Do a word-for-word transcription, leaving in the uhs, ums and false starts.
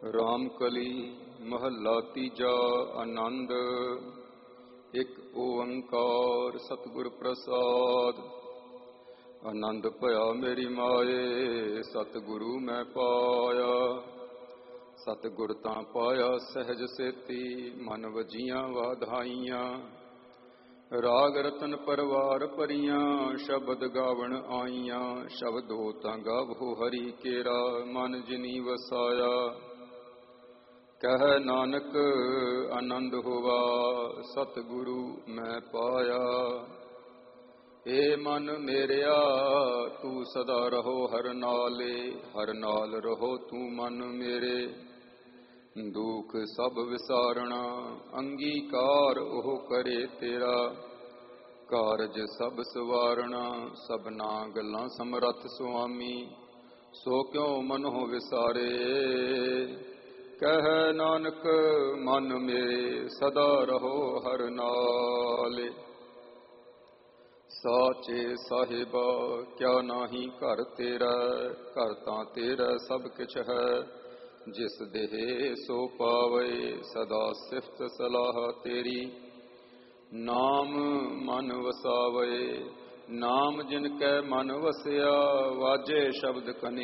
ਰਾਮ ਕਲੀ ਮਹੱਲਾ ਤੀਜਾ। ਆਨੰਦ। ਇੱਕ ਓੰਕਾਰ ਸਤਿਗੁਰ ਪ੍ਰਸਾਦ। ਆਨੰਦ ਭਇਆ ਮੇਰੀ ਮਾਏ, ਸਤਿਗੁਰੂ ਮੈਂ ਪਾਇਆ। ਸਤਿਗੁਰ ਤਾਂ ਪਾਇਆ ਸਹਿਜ ਸੇਤੀ, ਮਨ ਵਜੀਆਂ ਵਾਧਾਈਆਂ। ਰਾਗ ਰਤਨ ਪਰਵਾਰ ਭਰੀਆਂ, ਸ਼ਬਦ ਗਾਵਣ ਆਈਆਂ। ਸ਼ਬਦੋ ਤਾਂ ਗਾਵੋ ਹਰੀ ਕੇਰਾ, ਮਨ ਜਿਨੀ ਵਸਾਇਆ। ਕਹਿ ਨਾਨਕ ਆਨੰਦ ਹੋਵਾ, ਸਤਿਗੁਰੂ ਮੈਂ ਪਾਇਆ। ਏ ਮਨ ਮੇਰਿਆ ਤੂੰ ਸਦਾ ਰਹੋ ਹਰ ਨਾਲੇ, ਹਰ ਨਾਲ ਰਹੋ ਤੂੰ ਮਨ ਮੇਰੇ। ਦੁਖ ਸਭ ਵਿਸਾਰਣਾ, ਅੰਗੀਕਾਰ ਉਹ ਕਰੇ ਤੇਰਾ। ਕਾਰਜ ਸਭ ਸਵਾਰਣਾ, ਸਭਨਾ ਗੱਲਾਂ ਸਮਰੱਥ ਸੁਆਮੀ। ਸੋ ਕਿਉ ਮਨੋ ਵਿਸਾਰੇ, ਕਹਿ ਨਾਨਕ ਮਨ ਮੇਰੇ ਸਦਾ ਰਹੋ ਹਰ ਨਾਲੇ। ਸਾਚੇ ਸਾਹਿਬਾ ਕਿਆ ਨਾਹੀ ਘਰ ਤੇਰਾ, ਘਰ ਤਾਂ ਤੇਰਾ ਸਭ ਕਿਛ ਹੈ। ਜਿਸ ਦੇਹ ਸੋ ਪਾਵੇ, ਸਦਾ ਸਿਫਤ ਸਲਾਹ ਤੇਰੀ। ਨਾਮ ਮਨ ਵਸਾਵੇ, ਨਾਮ ਜਿਨ ਕੈ ਮਨ ਵਸਿਆ। ਵਾਜੇ ਸ਼ਬਦ ਕਨੇ